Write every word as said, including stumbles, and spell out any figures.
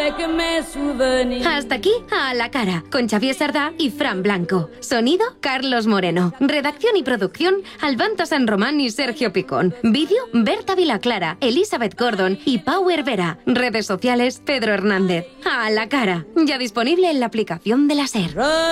Hasta aquí, A la cara, con Xavier Sardá y Fran Blanco. Sonido, Carlos Moreno. Redacción y producción, Albanto San Román y Sergio Picón. Vídeo, Berta Vilaclara, Elizabeth Gordon y Pau Hervera. Redes sociales, Pedro Hernández. A la cara, ya disponible en la aplicación de la SER.